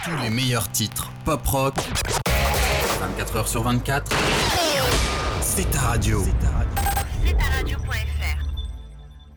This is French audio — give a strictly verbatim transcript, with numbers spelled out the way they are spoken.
Tous les meilleurs titres pop-rock, vingt-quatre heures sur vingt-quatre, c'est ta radio. C'est ta radio. c'est ta radio point f r